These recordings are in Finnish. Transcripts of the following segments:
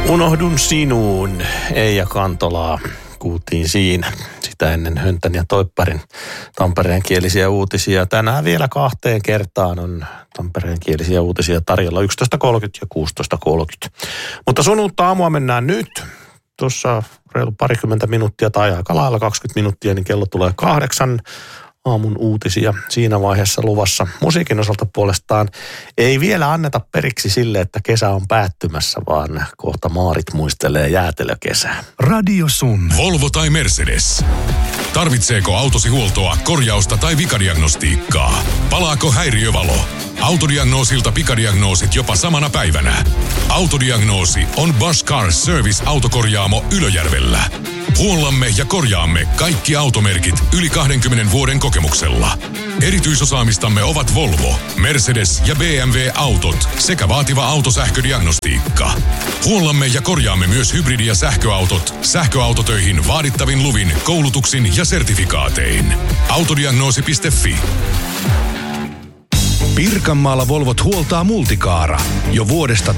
Unohdun sinuun, Eija Kantolaa kuultiin siinä. Sitä ennen Höntän ja Toipparin Tampereen kielisiä uutisia. Tänään vielä 2 kertaan on Tampereen kielisiä uutisia tarjolla 11.30 ja 16.30. Mutta sun uutta aamua mennään nyt. Tuossa reilu parikymmentä minuuttia tai aika lailla 20 minuuttia, niin kello tulee 8. Aamun uutisia siinä vaiheessa luvassa. Musiikin osalta puolestaan ei vielä anneta periksi sille, että kesä on päättymässä, vaan kohta maarit muistelee jäätelökesää. Radio Sun. Volvo tai Mercedes. Tarvitseeko autosi huoltoa, korjausta tai vikadiagnostiikkaa? Palaako häiriövalo? Autodiagnoosilta pikadiagnoosit jopa samana päivänä. Autodiagnoosi on Bosch Car Service autokorjaamo Ylöjärvellä. Huollamme ja korjaamme kaikki automerkit yli 20 vuoden kokemuksella. Erityisosaamistamme ovat Volvo, Mercedes ja BMW-autot sekä vaativa autosähködiagnostiikka. Huollamme ja korjaamme myös hybridi- ja sähköautot sähköautotöihin vaadittavin luvin, koulutuksin ja sertifikaatein. Autodiagnoosi.fi. Pirkanmaalla Volvot huoltaa Multicaara jo vuodesta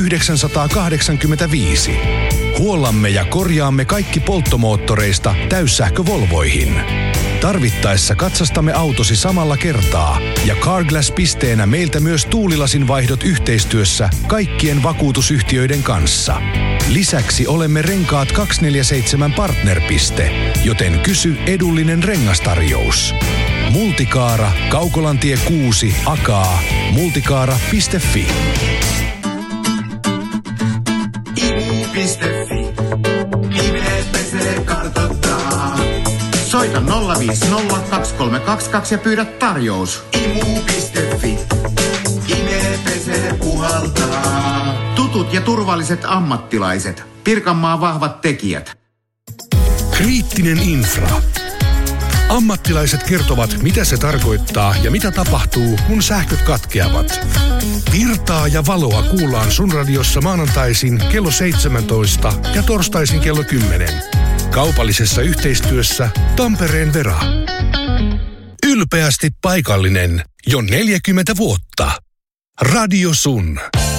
1985. Huollamme ja korjaamme kaikki polttomoottoreista täyssähkövolvoihin. Tarvittaessa katsastamme autosi samalla kertaa ja Carglass-pisteenä meiltä myös tuulilasin vaihdot yhteistyössä kaikkien vakuutusyhtiöiden kanssa. Lisäksi olemme Renkaat 247 partnerpiste, joten kysy edullinen rengastarjous. Multicaara, Kaukolantie 6, Akaa, multicaara.fi. Imu.fi. Ime kartoittaa. Soita 050 2322 ja pyydä tarjous. Imu.fi. Ime puhaltaa. Tutut ja turvalliset ammattilaiset. Pirkanmaan vahvat tekijät. Kriittinen infra. Ammattilaiset kertovat, mitä se tarkoittaa ja mitä tapahtuu, kun sähköt katkeavat. Virtaa ja valoa kuullaan sun radiossa maanantaisin kello 17 ja torstaisin kello 10. Kaupallisessa yhteistyössä Tampereen Vera. Ylpeästi paikallinen jo 40 vuotta. Radio Sun.